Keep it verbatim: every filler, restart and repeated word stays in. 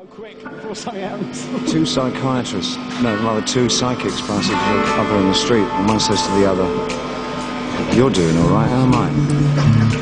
quick before something happens. Two psychiatrists, no, rather two psychics passing each other in the street, and one says to the other, "You're doing all right, how am I?"